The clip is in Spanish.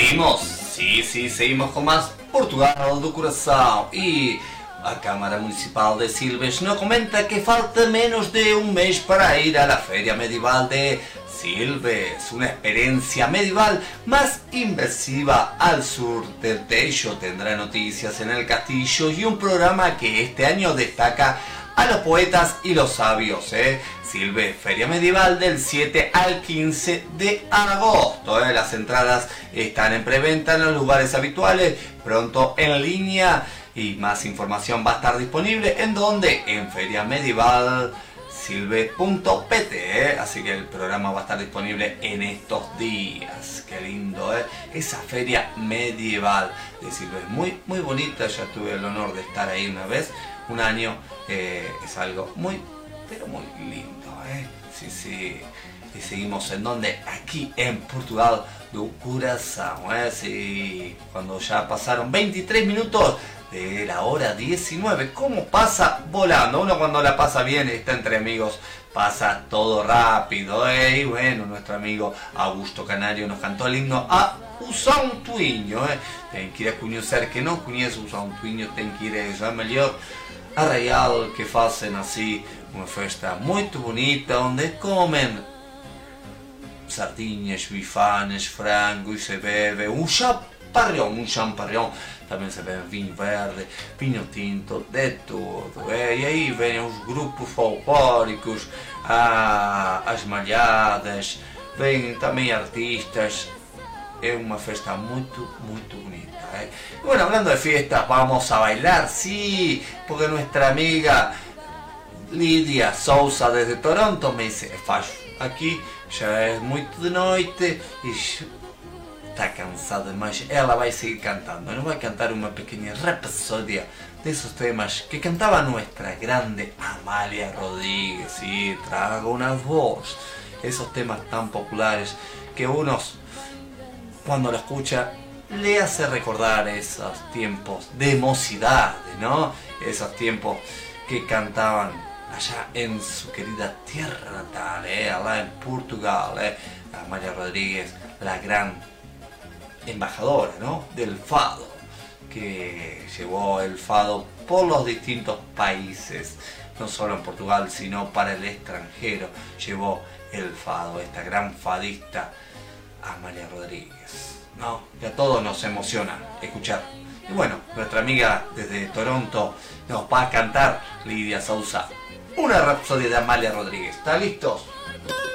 Seguimos, sí, seguimos con más Portugal do Coração. E a Câmara Municipal de Silves nos comenta que falta menos de un mes para ir a la Feria Medieval de Silves, una experiencia medieval más inmersiva al sur del Tejo. Tendrá noticias en el castillo y un programa que este año destaca a los poetas y los sabios. Silves, Feria Medieval del 7 al 15 de agosto. Las entradas están en preventa en los lugares habituales, pronto en línea, y más información va a estar disponible en donde, en Feria Medieval silves.pt, así que el programa va a estar disponible en estos días. Qué lindo, esa feria medieval de Silves, muy bonita. Ya tuve el honor de estar ahí una vez, un año. Es algo muy lindo, sí. Y seguimos en donde, aquí en Portugal do Coração, sí, cuando ya pasaron 23 minutos de la hora 19. ¿Cómo pasa volando? Uno cuando la pasa bien, está entre amigos, pasa todo rápido, y bueno, nuestro amigo Augusto Canario nos cantó el himno a O Santuinho. Tem que ir a conhecer, que não conhece o Santuinho, tem que ir a isso. É melhor arraial que fazem assim uma festa muito bonita, onde comem sardinhas, bifanas, frango, e se bebe um champagnon, também se bebe vinho verde, vinho tinto, de tudo. E aí vêm os grupos folclóricos, as malhadas, vêm também artistas. Es una fiesta muy bonita. Bueno, hablando de fiestas, vamos a bailar, sí, porque nuestra amiga Lidia Sousa desde Toronto me dice: Faz, aquí ya es muy de noite y está cansada, mas ela vai seguir cantando. Nos va a cantar una pequeña rapsodia de esos temas que cantaba nuestra grande Amalia Rodríguez. Sí, trago una voz, esos temas tan populares que unos, cuando lo escucha, le hace recordar esos tiempos de mocidad, ¿no? Esos tiempos que cantaban allá en su querida tierra natal, allá en Portugal. Amalia Rodríguez, la gran embajadora, ¿no?, del fado, que llevó el fado por los distintos países, no solo en Portugal, sino para el extranjero. Llevó el fado, esta gran fadista Amalia Rodríguez, ¿no? Que a todos nos emociona escuchar. Y bueno, nuestra amiga desde Toronto nos va a cantar, Lidia Sousa, una rapsodia de Amalia Rodríguez. ¿Están listos?